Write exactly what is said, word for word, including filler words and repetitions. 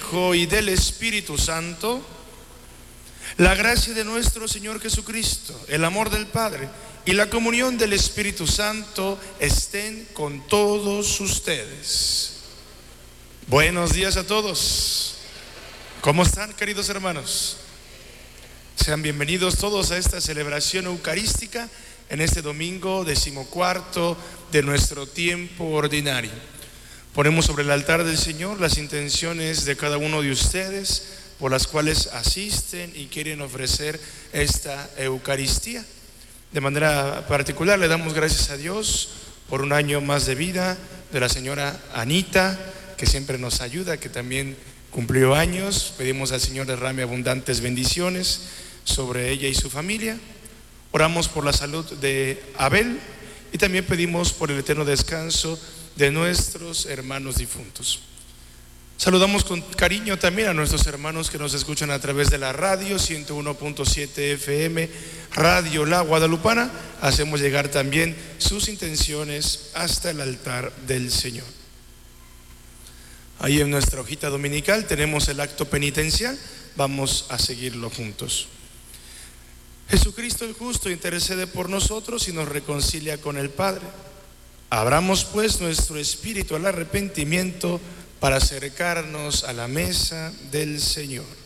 Hijo y del Espíritu Santo. La gracia de nuestro Señor Jesucristo, el amor del Padre y la comunión del Espíritu Santo estén con todos ustedes. Buenos días a todos. ¿Cómo están, queridos hermanos? Sean bienvenidos todos a esta celebración eucarística en este domingo decimocuarto de nuestro tiempo ordinario. Ponemos sobre el altar del Señor las intenciones de cada uno de ustedes por las cuales asisten y quieren ofrecer esta Eucaristía. De manera particular le damos gracias a Dios por un año más de vida de la señora Anita, que siempre nos ayuda, que también cumplió años. Pedimos al Señor derrame abundantes bendiciones sobre ella y su familia. Oramos por la salud de Abel y también pedimos por el eterno descanso de nuestros hermanos difuntos. Saludamos con cariño también a nuestros hermanos que nos escuchan a través de la radio ciento uno punto siete F M, Radio La Guadalupana. Hacemos llegar también sus intenciones hasta el altar del Señor. Ahí en nuestra hojita dominical tenemos el acto penitencial. Vamos a seguirlo juntos. Jesucristo el justo intercede por nosotros y nos reconcilia con el Padre. Abramos pues nuestro espíritu al arrepentimiento para acercarnos a la mesa del Señor.